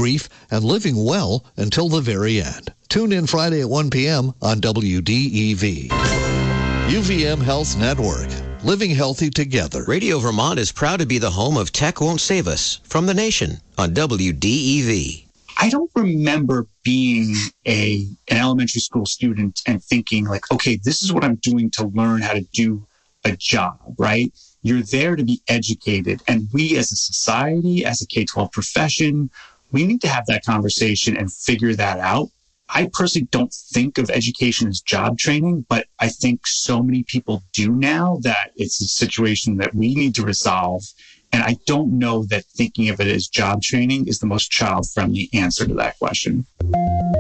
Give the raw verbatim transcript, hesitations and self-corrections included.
grief and living well until the very end. Tune in Friday at one p.m. on W D E V. U V M Health Network. Living healthy together. Radio Vermont is proud to be the home of Tech Won't Save Us from the nation on W D E V. I don't remember being a an elementary school student and thinking like, okay, this is what I'm doing to learn how to do a job, right? You're there to be educated. And we as a society, as a K twelve profession, we need to have that conversation and figure that out. I personally don't think of education as job training, but I think so many people do now that it's a situation that we need to resolve. And I don't know that thinking of it as job training is the most child-friendly answer to that question.